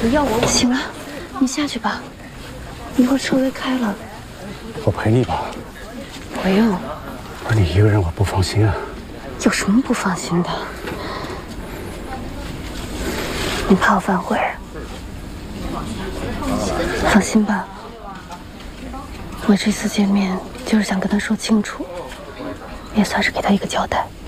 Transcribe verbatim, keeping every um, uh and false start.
不要我，行了，你下去吧，一会儿车位开了。 我陪你吧。 不用。 可你一个人我不放心啊。 有什么不放心的？你怕我反悔？放心吧，我这次见面就是想跟他说清楚，也算是给他一个交代。